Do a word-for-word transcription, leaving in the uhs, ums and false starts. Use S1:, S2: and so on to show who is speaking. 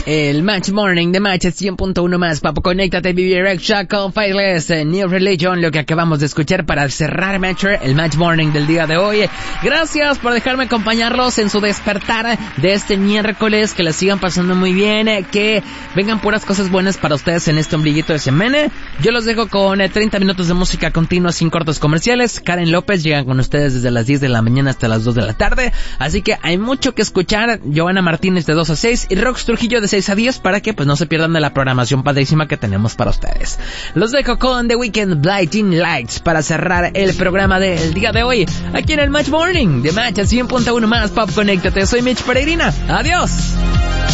S1: El Match Morning de Match cien punto uno más. Papo, conéctate, B B Rexha con Faithless, New Religion, lo que acabamos de escuchar para cerrar Match, el Match Morning del día de hoy. Gracias por dejarme acompañarlos en su despertar de este miércoles. Que la sigan pasando muy bien, que vengan puras cosas buenas para ustedes en este ombliguito de semana. Yo los dejo con treinta minutos de música continua sin cortos comerciales. Karen López llegan con ustedes desde las diez de la mañana hasta las dos de la tarde. Así que hay mucho que escuchar. Giovanna Martínez de dos a seis y Rox Trujillo de seis a diez para que pues no se pierdan de la programación padrísima que tenemos para ustedes. Los dejo con The Weeknd, Blinding Lights, para cerrar el programa del día de hoy aquí en el Match Morning de Match cien punto uno más. Pop, conéctate, soy Mitch Peregrina. Adiós.